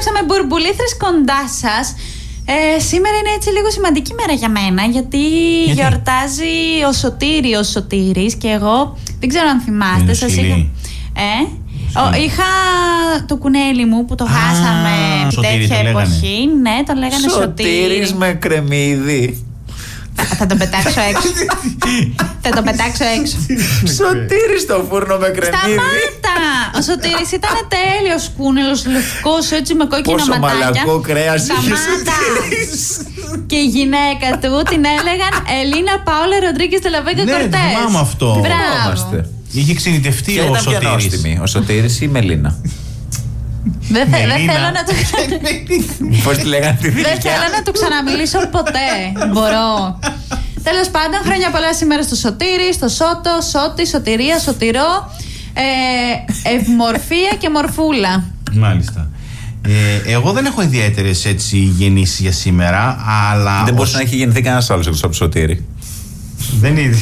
επιστρέψαμε, μπουρμπουλήθρες κοντά σας. Σήμερα είναι έτσι λίγο σημαντική μέρα για μένα, γιατί γιορτάζει ο Σωτήρης και εγώ δεν ξέρω αν θυμάστε. Σας είχα... είχα το κουνέλι μου που το χάσαμε τέτοια εποχή. Ναι, το λέγανε Σωτήρης με κρεμμύδι. Θα τον πετάξω έξω. Θα τον πετάξω έξω. Σωτήρης στο φούρνο με κρεμμύδι. Σταμάτα! Ο Σωτήρης ήταν τέλειος κούνελος, λευκός έτσι με κόκκινα πόσο ματάκια. Πόσο μαλακό κρέας είχε Σωτήρης. Και η γυναίκα του την έλεγαν Ελίνα Πάολα Ροντρίγκες Τελαβέγκα Κορτές. Ναι, θυμάμαι αυτό. Μπράβο. Είχε ξενιτευτεί ο Σωτήρης. Ο Σωτήρης ή η Μελίνα? Δεν θέλω να το... Πώς τη λέγανε τη Δεν θέλω να του ξαναμιλήσω ποτέ. Μπορώ. Τέλος πάντων, χρόνια πολλά σήμερα στο Σωτήρη, στο Σώτο, Σώτη, Σωτηρία, Σωτηρό, Ευμορφία και Μορφούλα. Μάλιστα. Εγώ δεν έχω ιδιαίτερες έτσι γεννήσεις για σήμερα, αλλά... Δεν μπορούσε να έχει γεννηθεί κανένας άλλος εκτός από Σωτήρη. Δεν είναι.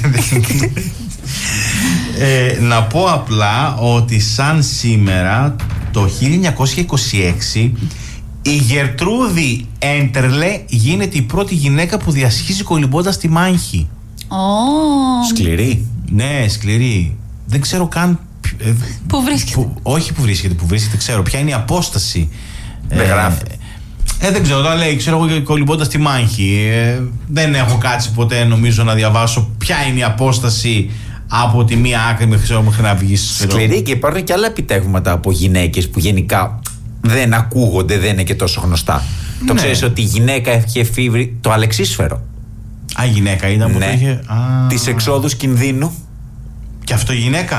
Να πω απλά ότι σαν σήμερα το 1926 η Γερτρούδη Έντερλε γίνεται η πρώτη γυναίκα που διασχίζει κολυμπώντας τη μάχη. Σκληρή. Ναι, σκληρή. Δεν ξέρω καν Πού βρίσκεται? όχι που βρίσκεται, ξέρω ποια είναι η απόσταση. Δεν γράφει. Δεν ξέρω, τώρα λέει, ξέρω εγώ, κολυμπώντας τη μάχη. Δεν έχω κάτσει ποτέ, νομίζω, να διαβάσω ποια είναι η απόσταση από τη μία άκρη μέχρι να βγεις. Σκληρή, και υπάρχουν και άλλα επιτεύγματα από γυναίκες που γενικά δεν ακούγονται, δεν είναι και τόσο γνωστά. Ναι. Το ξέρεις ότι η γυναίκα έχει εφήβρει το αλεξίσφαιρο. Α, γυναίκα ήταν που το είχε. Της εξόδους κινδύνου. Και αυτό γυναίκα.